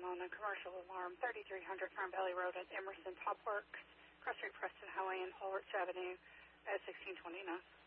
on a commercial alarm, 3300 Farm Valley Road at Emerson Top Works, Cross Street, Preston Highway, and Holrich Avenue at 1629.